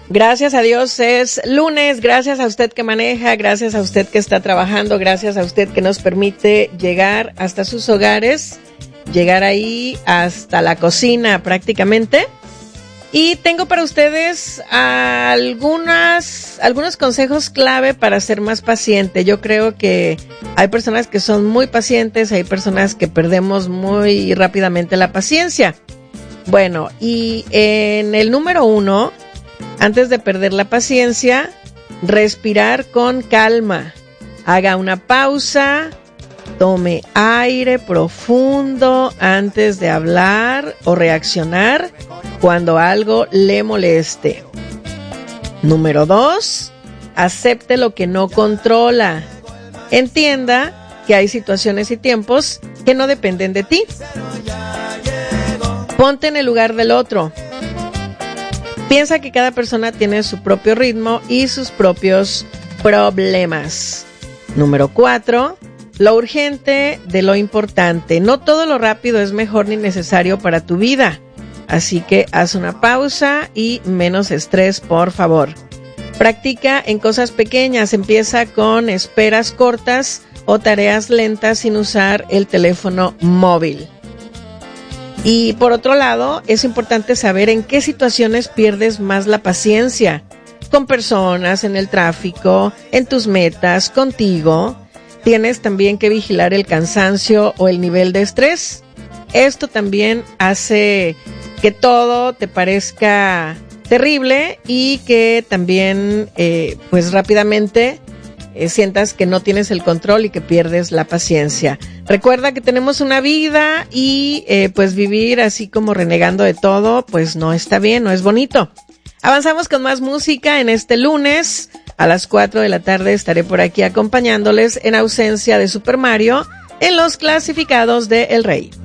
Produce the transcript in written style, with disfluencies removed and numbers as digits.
Gracias a Dios es lunes, gracias a usted que maneja, gracias a usted que está trabajando, gracias a usted que nos permite llegar hasta sus hogares, llegar ahí hasta la cocina prácticamente. Y tengo para ustedes algunos consejos clave para ser más paciente. Yo creo que hay personas que son muy pacientes, hay personas que perdemos muy rápidamente la paciencia. Bueno, y en el número 1, antes de perder la paciencia, respirar con calma. Haga una pausa, tome aire profundo antes de hablar o reaccionar cuando algo le moleste. Número 2, acepte lo que no controla. Entienda que hay situaciones y tiempos que no dependen de ti. Ponte en el lugar del otro. Piensa que cada persona tiene su propio ritmo y sus propios problemas. Número 4, lo urgente de lo importante. No todo lo rápido es mejor ni necesario para tu vida. Así que haz una pausa y menos estrés, por favor. Practica en cosas pequeñas. Empieza con esperas cortas o tareas lentas sin usar el teléfono móvil. Y por otro lado, es importante saber en qué situaciones pierdes más la paciencia. Con personas, en el tráfico, en tus metas, contigo. Tienes también que vigilar el cansancio o el nivel de estrés. Esto también hace que todo te parezca terrible y que también pues rápidamente sientas que no tienes el control y que pierdes la paciencia. Recuerda que tenemos una vida y pues vivir así como renegando de todo pues no está bien, no es bonito. Avanzamos con más música en este lunes. A las 4 de la tarde estaré por aquí acompañándoles en ausencia de Super Mario en los clasificados de El Rey.